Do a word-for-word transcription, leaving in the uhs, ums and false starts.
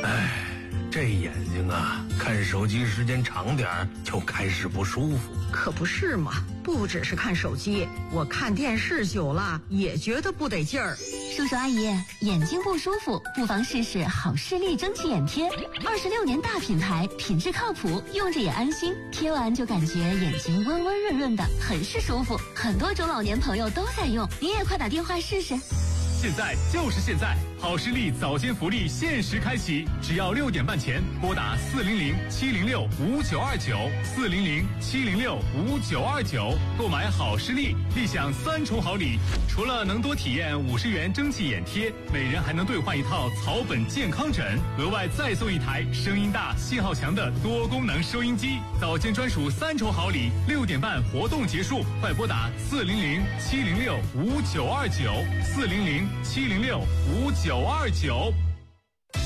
哎，这眼睛啊，看手机时间长点儿就开始不舒服。 可不是嘛，不只是看手机，我看电视久了也觉得不得劲儿。 叔叔阿姨，眼睛不舒服，不妨试试好视力蒸汽眼贴。二十六年大品牌，品质靠谱，用着也安心。贴完就感觉眼睛温温润润的，很是舒服。很多中老年朋友都在用，你也快打电话试试。 现在就是现在，好视力早间福利限时开启，只要六点半前拨打四零零七零六五九二九四零零七零六五九二九购买好视力，立享三重好礼。除了能多体验五十元蒸汽眼贴，每人还能兑换一套草本健康枕，额外再送一台声音大、信号强的多功能收音机。早间专属三重好礼，六点半活动结束，快拨打四零零七零六五九二九四零零七零六五九二九。